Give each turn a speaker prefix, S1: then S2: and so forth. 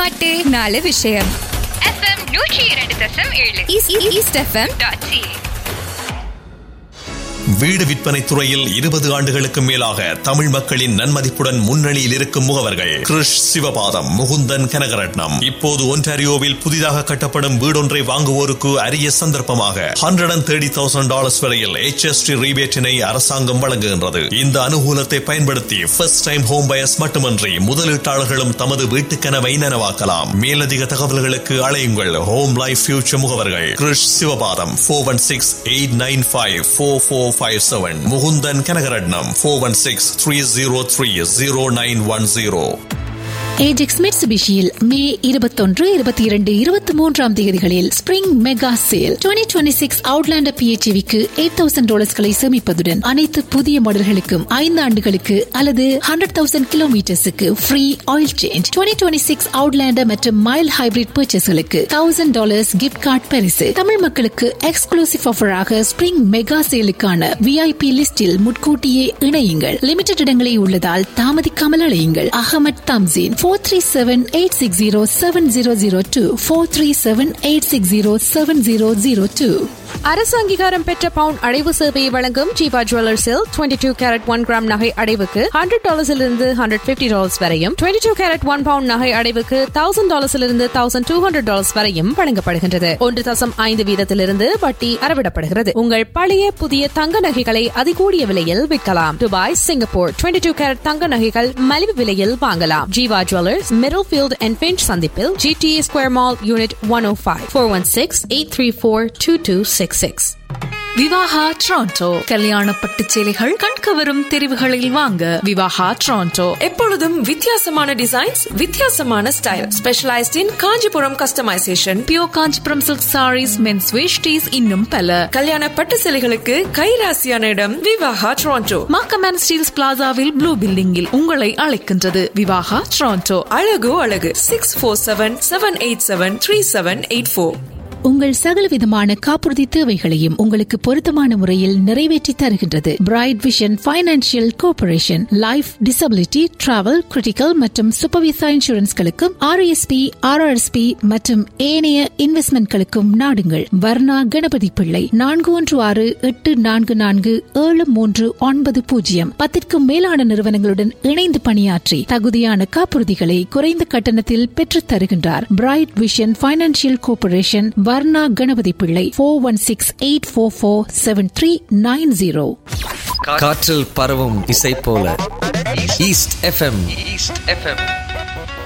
S1: பாட்டு 4 விஷயம்.
S2: FM 102.7
S1: eastfm.ca.
S3: வீடு விற்பனை துறையில் 20 ஆண்டுகளுக்கு மேலாக தமிழ் மக்களின் நன்மதிப்புடன் முன்னணியில் இருக்கும் முகவர்கள் கிருஷ் சிவபாதம், முகுந்தன் கனகரட்னம். இப்போது ஒன்டாரியோவில் புதிதாக கட்டப்படும் வீடொன்றை வாங்குவோருக்கு அரிய சந்தர்ப்பமாக $130,000 வரையில் HST ரீபேட்டினை அரசாங்கம் வழங்குகின்றது. இந்த அனுகூலத்தை பயன்படுத்தி ஃபர்ஸ்ட் டைம் ஹோம் பயர்ஸ் மட்டுமன்றி முதலீட்டாளர்களும் தமது வீட்டு கனவை நனவாக்கலாம். மேலதிக தகவல்களுக்கு அழையுங்கள். ஹோம் லைஃப் ஃபியூச்சர் முகவர்கள் கிருஷ் சிவபாதம் 416-895-4457. முகுந்தன் கனகரட்னம் 416-303-0910.
S4: ஏஜெக்ஸ் மிட்சுபிஷியில் மே 21, 22, 23 தேதிகளில் ஸ்பிரிங் மெகா சேல். 2026 அவுட்லாண்டர் PHEVக்கு $8,000 சேமிப்பதுடன் அனைத்து புதிய மாடல்களுக்கும் 5 ஆண்டுகளுக்கு அல்லது 100,000 கிலோமீட்டர்ஸுக்கு ஃப்ரீ ஆயில் சேஞ்ச். 2026 அவுட்லாண்டர் மற்றும் மைல் ஹைபிரிட் பர்ச்சேஸ்களுக்கு $1,000 கிஃப்ட் கார்டு பரிசு. தமிழ் மக்களுக்கு எக்ஸ்க்ளூசிவ் ஆஃபராக ஸ்பிரிங் மெகா சேலுக்கான VIP லிஸ்டில் முன்கூட்டியே இணையுங்கள். லிமிடெட் இடங்களே உள்ளதால் தாமதிக்காமல் அழையுங்கள். அகமட் தம்சீன் 437-860-7002 437-860-7002.
S5: அரசு அங்கீகாரம் பெற்ற பவுண்ட் அடைவு சேவையை வழங்கும் ஜீவா ஜுவல்லர்ஸில் 22 கேரட் 1 கிராம் நகை அடைவுக்கு $100 $150 வரையும், 22 கேரட் 1 பவுண்ட் நகை அடைவுக்கு $1,000 $1,200 வரையும் வழங்கப்படுகின்றது. 1.5 வீதத்திலிருந்து வட்டி அறவிடப்படுகிறது. உங்கள் பழைய புதிய தங்க நகைகளை அதிகூடிய விலையில் விற்கலாம். துபாய், சிங்கப்பூர் 22 கேரட் தங்க நகைகள் மலிவு விலையில் வாங்கலாம். Jeeva jewellers, middle field and pinch சந்திப்பில் GTA square mall unit 105 416-834-2266.
S6: Vivaha Toronto. கல்யாண பட்டு சேலைகள் கண்கவரும் தெரிவுகளில் வாங்க விவாகா டொரண்டோ. எப்பொழுதும் வித்தியாசமான டிசைன்ஸ், வித்தியாசமான ஸ்டைல். ஸ்பெஷலைஸ்ட் இன் Kanchipuram customisation, pure Kanchipuram silk saris, men's veshtis, இன்னும் பல. கல்யாண பட்டு சேலைகளுக்கு கைராசியான இடம் விவாகா டொரண்டோ. மார்க்கம் & ஸ்டீல்ஸ் பிளாசாவில் ப்ளூ பில்டிங்கில் உங்களை அழைக்கின்றது விவாகா டொரண்டோ. அழகு அழகு 647-787-3784.
S4: உங்கள் சகல விதமான காப்புறுதி தேவைகளையும் உங்களுக்கு பொருத்தமான முறையில் நிறைவேற்றி தருகின்றது bright vision financial corporation. Life, disability, travel, critical மற்றும் சூப்பர்வைசர் இன்சூரன்ஸ்களுக்கும் RSP, RRSP மற்றும் ஏனைய இன்வெஸ்ட்மெண்ட்களுக்கும் நாடுங்கள். வர்ணா கணபதி பிள்ளை 416-844-7390. 10க்கும் மேலான நிறுவனங்களுடன் இணைந்து பணியாற்றி தகுதியான காப்புறுதிகளை குறைந்த கட்டணத்தில் பெற்றுத் தருகின்றார். Bright vision financial corporation, Varna Ganapathi பிள்ளை 416-844-7390.
S7: காற்றில் பரவும் இசை போல ஈஸ்ட் FM.